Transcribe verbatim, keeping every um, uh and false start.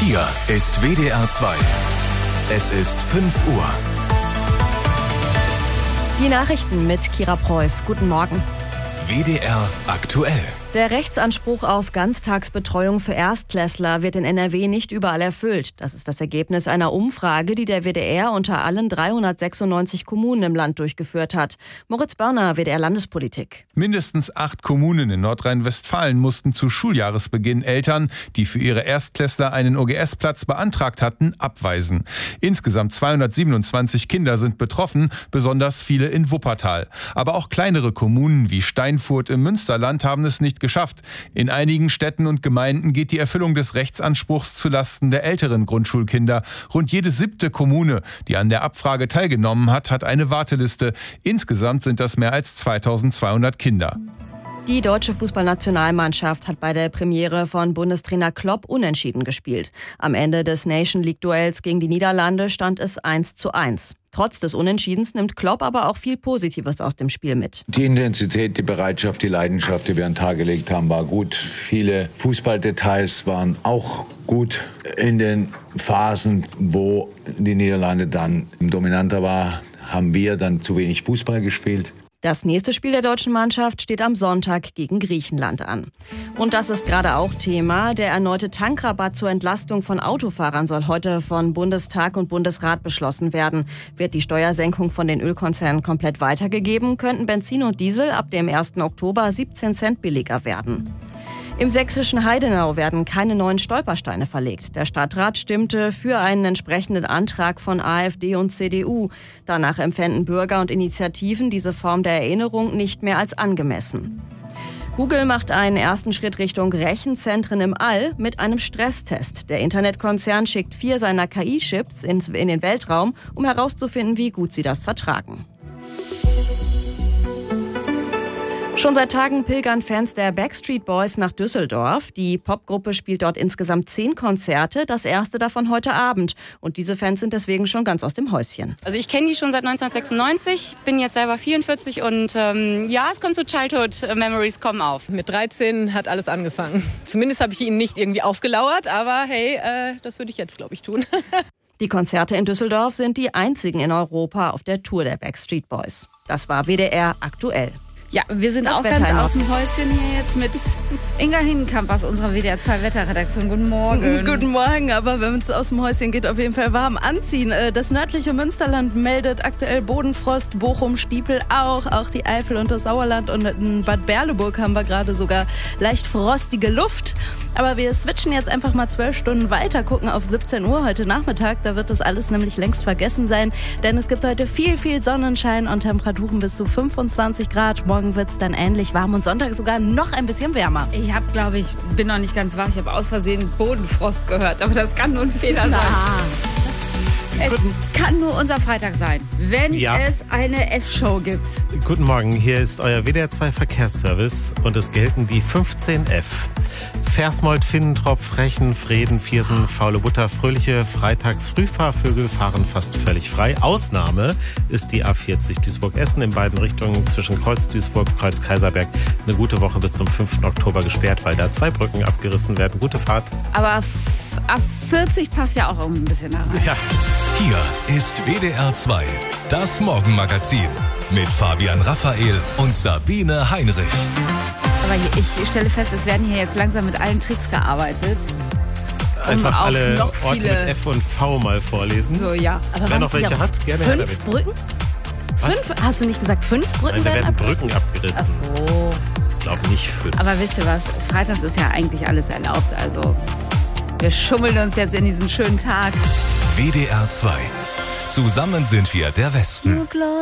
Hier ist W D R zwei. Es ist fünf Uhr. Die Nachrichten mit Kira Preuß. Guten Morgen. W D R aktuell. Der Rechtsanspruch auf Ganztagsbetreuung für Erstklässler wird in N R W nicht überall erfüllt. Das ist das Ergebnis einer Umfrage, die der W D R unter allen dreihundertsechsundneunzig Kommunen im Land durchgeführt hat. Moritz Börner, W D R Landespolitik. Mindestens acht Kommunen in Nordrhein-Westfalen mussten zu Schuljahresbeginn Eltern, die für ihre Erstklässler einen O G S-Platz beantragt hatten, abweisen. Insgesamt zweihundertsiebenundzwanzig Kinder sind betroffen, besonders viele in Wuppertal. Aber auch kleinere Kommunen wie Steinfurt im Münsterland haben es nicht geschafft. In einigen Städten und Gemeinden geht die Erfüllung des Rechtsanspruchs zulasten der älteren Grundschulkinder. Rund jede siebte Kommune, die an der Abfrage teilgenommen hat, hat eine Warteliste. Insgesamt sind das mehr als zweitausendzweihundert Kinder. Die deutsche Fußballnationalmannschaft hat bei der Premiere von Bundestrainer Klopp unentschieden gespielt. Am Ende des Nation League-Duells gegen die Niederlande stand es eins zu eins. Trotz des Unentschiedens nimmt Klopp aber auch viel Positives aus dem Spiel mit. Die Intensität, die Bereitschaft, die Leidenschaft, die wir an den Tag gelegt haben, war gut. Viele Fußballdetails waren auch gut. In den Phasen, wo die Niederlande dann dominanter war, haben wir dann zu wenig Fußball gespielt. Das nächste Spiel der deutschen Mannschaft steht am Sonntag gegen Griechenland an. Und das ist gerade auch Thema. Der erneute Tankrabatt zur Entlastung von Autofahrern soll heute von Bundestag und Bundesrat beschlossen werden. Wird die Steuersenkung von den Ölkonzernen komplett weitergegeben, könnten Benzin und Diesel ab dem ersten Oktober siebzehn Cent billiger werden. Im sächsischen Heidenau werden keine neuen Stolpersteine verlegt. Der Stadtrat stimmte für einen entsprechenden Antrag von AfD und C D U. Danach empfänden Bürger und Initiativen diese Form der Erinnerung nicht mehr als angemessen. Google macht einen ersten Schritt Richtung Rechenzentren im All mit einem Stresstest. Der Internetkonzern schickt vier seiner K I-Chips in den Weltraum, um herauszufinden, wie gut sie das vertragen. Schon seit Tagen pilgern Fans der Backstreet Boys nach Düsseldorf. Die Popgruppe spielt dort insgesamt zehn Konzerte, das erste davon heute Abend. Und diese Fans sind deswegen schon ganz aus dem Häuschen. Also ich kenne die schon seit neunzehnhundertsechsundneunzig, bin jetzt selber vierundvierzig und ähm, ja, es kommt so Childhood Memories kommen auf. Mit dreizehn hat alles angefangen. Zumindest habe ich ihnen nicht irgendwie aufgelauert, aber hey, äh, das würde ich jetzt, glaube ich, tun. Die Konzerte in Düsseldorf sind die einzigen in Europa auf der Tour der Backstreet Boys. Das war W D R aktuell. Ja, wir sind Das auch Wetter ganz noch. aus dem Häuschen hier jetzt mit Inga Hinkamp aus unserer W D R zwei Wetterredaktion. Guten Morgen. Guten Morgen, aber wenn es aus dem Häuschen geht, auf jeden Fall warm anziehen. Das nördliche Münsterland meldet aktuell Bodenfrost, Bochum, Stiepel auch, auch die Eifel und das Sauerland und in Bad Berleburg haben wir gerade sogar leicht frostige Luft. Aber wir switchen jetzt einfach mal zwölf Stunden weiter, gucken auf siebzehn Uhr heute Nachmittag. Da wird das alles nämlich längst vergessen sein, denn es gibt heute viel, viel Sonnenschein und Temperaturen bis zu fünfundzwanzig Grad. Morgen wird es dann ähnlich warm und Sonntag sogar noch ein bisschen wärmer. Ich habe, glaube ich, bin noch nicht ganz wach. Ich habe aus Versehen Bodenfrost gehört, aber das kann nur ein Fehler sein. Es kann nur unser Freitag sein, wenn Ja. es eine F-Show gibt. Guten Morgen, hier ist euer W D R zwei Verkehrsservice und es gelten die fünfzehn F. Versmold, Finnentropf, Rechen, Vreden, Viersen, Faule Butter, fröhliche Freitagsfrühfahrvögel fahren fast völlig frei. Ausnahme ist die A vierzig Duisburg-Essen in beiden Richtungen zwischen Kreuz Duisburg und Kreuz Kaiserberg. Eine gute Woche bis zum fünften Oktober gesperrt, weil da zwei Brücken abgerissen werden. Gute Fahrt. Aber F- A vierzig passt ja auch irgendwie ein bisschen da rein. Ja. Hier ist W D R zwei. Das Morgenmagazin mit Fabian Raphael und Sabine Heinrich. Aber hier, ich stelle fest, es werden hier jetzt langsam mit allen Tricks gearbeitet. Um Einfach auf alle noch Orte viele- mit F und V mal vorlesen. So, ja. Aber Wer noch waren's welche nicht hat, auch gerne her Fünf damit. Brücken? Was? Fünf? Hast du nicht gesagt, fünf Brücken Nein, da werden abgerissen? Brücken abgerissen. Ach so. Ich glaube nicht fünf. Aber wisst ihr was? Freitags ist ja eigentlich alles erlaubt. Also wir schummeln uns jetzt in diesen schönen Tag. W D R zwei. Zusammen sind wir der Westen.